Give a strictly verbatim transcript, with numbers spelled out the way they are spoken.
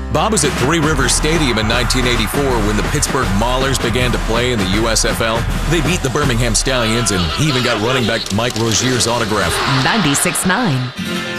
Bob was at Three Rivers Stadium in nineteen eighty-four when the Pittsburgh Maulers began to play in the U S F L. They beat the Birmingham Stallions, and he even got running back Mike Rozier's autograph. ninety-six point nine